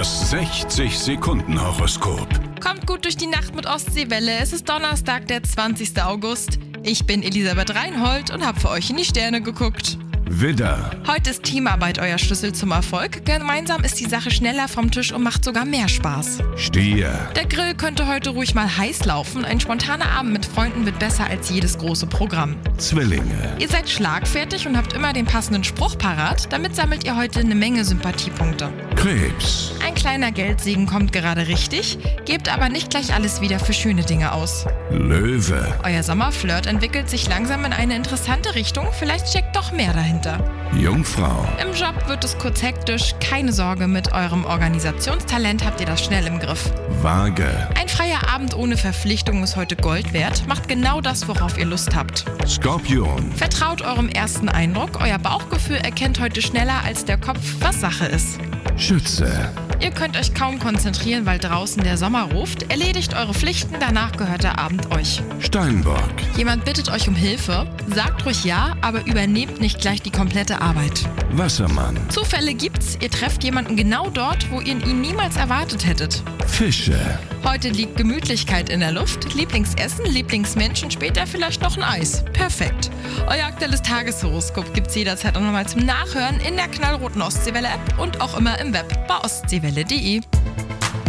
Das 60-Sekunden-Horoskop. Kommt gut durch die Nacht mit Ostseewelle. Es ist Donnerstag, der 20. August. Ich bin Elisabeth Reinhold und habe für euch in die Sterne geguckt. Widder, Heute ist Teamarbeit euer Schlüssel zum Erfolg. Gemeinsam ist die Sache schneller vom Tisch und macht sogar mehr Spaß. Stier, Der Grill könnte heute ruhig mal heiß laufen. Ein spontaner Abend mit Freunden wird besser als jedes große Programm. Zwillinge, Ihr seid schlagfertig und habt immer den passenden Spruch parat. Damit sammelt ihr heute eine Menge Sympathiepunkte. Krebs, Ein kleiner Geldsegen kommt gerade richtig, gebt aber nicht gleich alles wieder für schöne Dinge aus. Löwe, Euer Sommerflirt entwickelt sich langsam in eine interessante Richtung, vielleicht steckt doch mehr dahinter. Jungfrau, Im Job wird es kurz hektisch, keine Sorge, mit eurem Organisationstalent habt ihr das schnell im Griff. Waage, Ein freier Abend ohne Verpflichtung ist heute Gold wert, macht genau das, worauf ihr Lust habt. Skorpion, Vertraut eurem ersten Eindruck, euer Bauchgefühl erkennt heute schneller als der Kopf, was Sache ist. Schütze, Ihr könnt euch kaum konzentrieren, weil draußen der Sommer ruft. Erledigt eure Pflichten, danach gehört der Abend euch. Steinbock, Jemand bittet euch um Hilfe, sagt ruhig ja, aber übernehmt nicht gleich die komplette Arbeit. Wassermann, Zufälle gibt's, ihr trefft jemanden genau dort, wo ihr ihn niemals erwartet hättet. Fische, Heute liegt Gemütlichkeit in der Luft, Lieblingsessen, Lieblingsmenschen, später vielleicht noch ein Eis. Perfekt. Euer aktuelles Tageshoroskop gibt's jederzeit auch nochmal zum Nachhören in der knallroten Ostseewelle-App und auch immer im Web bei ostseewelle.de.